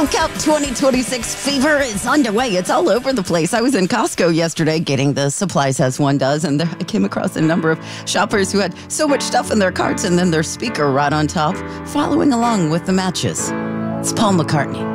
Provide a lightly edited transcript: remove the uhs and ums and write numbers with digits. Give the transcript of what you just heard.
Cup 2026 fever is underway. It's all over the place. I was in Costco yesterday getting the supplies as one does, and I came across a number of shoppers who had so much stuff in their carts and then their speaker right on top, following along with the matches. It's Paul McCartney.